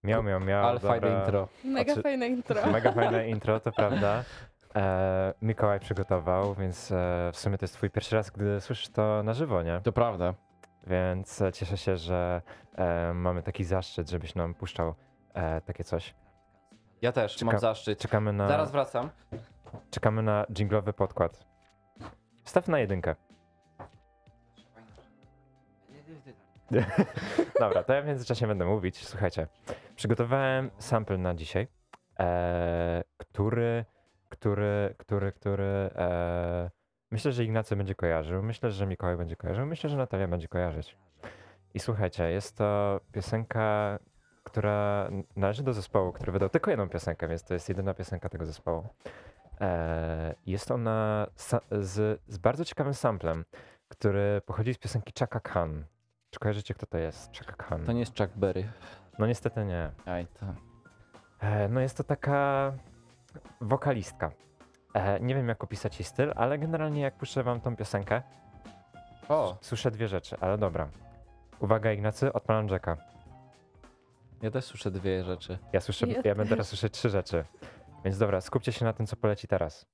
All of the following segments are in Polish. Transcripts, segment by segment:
Miał, Ale fajne dobra. intro. Mega fajne intro. Mega fajne intro, to prawda. Mikołaj przygotował, więc w sumie to jest twój pierwszy raz, gdy słyszysz to na żywo, nie? To prawda. Więc cieszę się, że mamy taki zaszczyt, żebyś nam puszczał takie coś. Ja też mam zaszczyt. Zaraz wracam. Czekamy na dżinglowy podkład. Wstaw na 1. Dobra, to ja w międzyczasie będę mówić. Słuchajcie, przygotowałem sample na dzisiaj, który myślę, że Ignacy będzie kojarzył, myślę, że Mikołaj będzie kojarzył, myślę, że Natalia będzie kojarzyć. I słuchajcie, jest to piosenka, która należy do zespołu, który wydał tylko jedną piosenkę, więc to jest jedyna piosenka tego zespołu. Jest ona z bardzo ciekawym samplem, który pochodzi z piosenki Chaka Khan. Czy kojarzycie, kto to jest? Chaka Khan. To nie jest Chuck Berry. No niestety nie. Aj, to. No jest to taka wokalistka. Nie wiem, jak opisać jej styl, ale generalnie jak puszczę wam tą piosenkę, słyszę dwie rzeczy, ale dobra. Uwaga, Ignacy, odpalam Jacka. Ja też słyszę dwie rzeczy. Ja będę teraz słyszeć 3 rzeczy. Więc dobra, skupcie się na tym, co poleci teraz.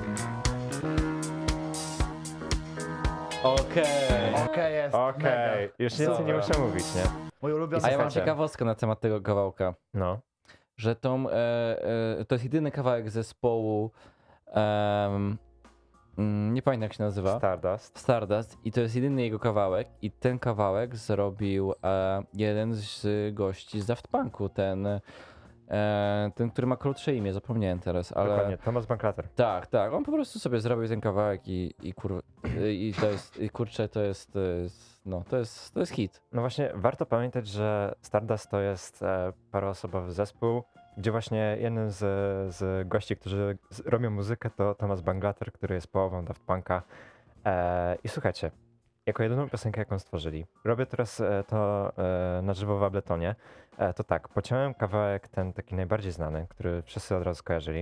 Okej. Jest. Okej, już więcej nie muszę mówić, nie? Mój ulubiony. A ja mam Słuchajcie. ciekawostkę na temat tego kawałka. No. Że to jest jedyny kawałek zespołu, nie pamiętam jak się nazywa, Stardust. I to jest jedyny jego kawałek i ten kawałek zrobił jeden z gości z Daft Punku, ten, który ma krótsze imię, zapomniałem teraz, ale... Dokładnie, Thomas Banklater. Tak, on po prostu sobie zrobił ten kawałek i to jest, i kurczę, to jest hit. No właśnie, warto pamiętać, że Stardust to jest paroosobowy zespół, gdzie właśnie jeden z gości, którzy robią muzykę, to Thomas Bangalter, który jest połową Daft Punka. I słuchajcie, jako jedyną piosenkę, jaką stworzyli, robię teraz to na żywo w Abletonie, to tak, pociąłem kawałek ten taki najbardziej znany, który wszyscy od razu skojarzyli.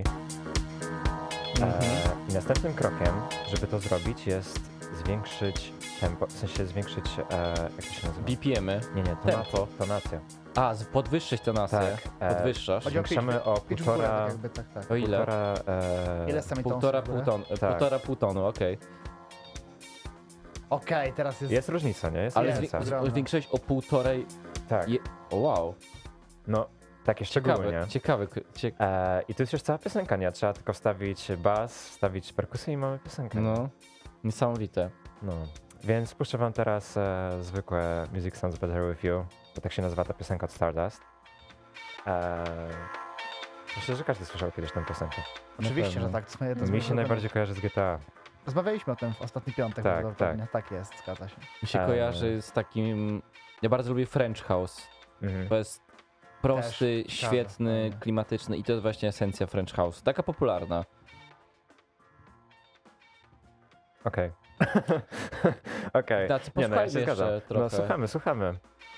I następnym krokiem, żeby to zrobić, jest zwiększyć tempo, w sensie zwiększyć, jak to się nazywa? BPM-y. Nie, Tempo. Tonacja. Podwyższyć tonację. Tak, Podwyższasz. Chodzi o Zwiększamy o pitch w górę, półtora... tak jakby, tak. O ile? Ile sami Półtora tonsów w pół górę? tonu. Tak. Półtora pół tonu, okej. Okej, teraz jest... Jest różnica, nie? Jest Ale różnica. zwiększyłeś o półtorej... Tak, Wow. no takie szczegóły, nie? Ciekawe. I tu jest już cała piosenka, nie? Trzeba tylko wstawić bas, wstawić perkusję i mamy piosenkę. No, niesamowite. No. Więc puszczę wam teraz zwykłe Music Sounds Better With You, bo tak się nazywa ta piosenka od Stardust. Myślę, że każdy słyszał kiedyś tę piosenkę. Oczywiście, że tak. To jest jedno z Mi moich się ulubionych. najbardziej kojarzy z GTA. Rozmawialiśmy o tym w ostatni piątek. Tak, prawdopodobnie. Tak jest, zgadza się. Mi się kojarzy z takim... Ja bardzo lubię French House. Mhm. To jest prosty, Też świetny, ciekawe. klimatyczny i to jest właśnie esencja French House. Taka popularna. Okej. Okej. Tacy, Nie, no ja się posłuchajmy zgadzam. jeszcze trochę. No słuchamy.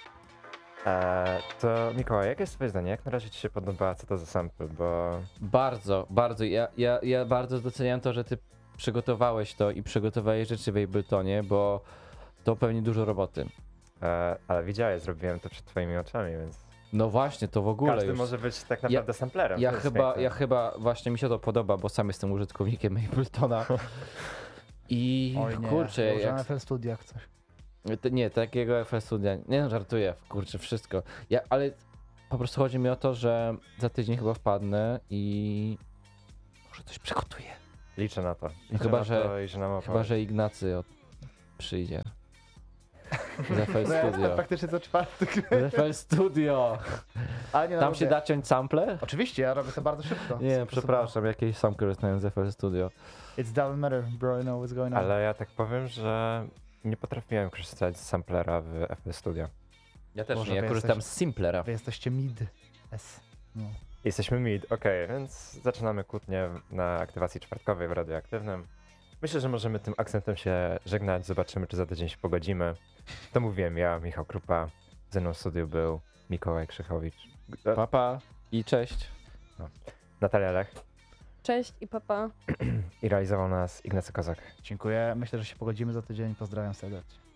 To Mikołaj, jakie jest twoje zdanie? Jak na razie ci się podoba, co to za sample? Bo... Bardzo. Ja bardzo doceniam to, że ty przygotowałeś to i przygotowałeś rzeczy w Abletonie, bo to pewnie dużo roboty. Ale widziałeś, zrobiłem to przed twoimi oczami, więc... No właśnie, to w ogóle Każdy już. może być tak naprawdę samplerem. Ja to jest chyba, piękne. właśnie mi się to podoba, bo sam jestem użytkownikiem Abletona. I Oj nie, kurczę, może jak... na FL Studiach coś. Nie, takiego FL Studia. Nie no, żartuję, kurczę, wszystko. Ale po prostu chodzi mi o to, że za tydzień chyba wpadnę i może coś przygotuję. Liczę na to. Chyba, że Ignacy przyjdzie. Z FL No ja jestem Studio. praktycznie co czwartek. Z FL Studio. Ale nie, no Tam się lubię. da ciąć sample? Oczywiście, ja robię to bardzo szybko. Nie, przepraszam, jakieś sam korzystałem z FL Studio. It doesn't matter, bro, you know what's going on. Ale ja tak powiem, że nie potrafiłem korzystać z samplera w FL Studio. Ja też Boże, nie, ja wy korzystam jesteś- z Simplera. Wy jesteście mid. S. No. Jesteśmy mid, okej, więc zaczynamy kłótnię na aktywacji czwartkowej w radioaktywnym. Myślę, że możemy tym akcentem się żegnać, zobaczymy, czy za tydzień się pogodzimy. To mówiłem ja, Michał Krupa, ze mną w studiu był Mikołaj Krzychowicz, Papa i cześć. Natalia Lech Cześć i papa. i realizował nas Ignacy Kozak. Dziękuję. Myślę, że się pogodzimy za tydzień. Pozdrawiam serdecznie.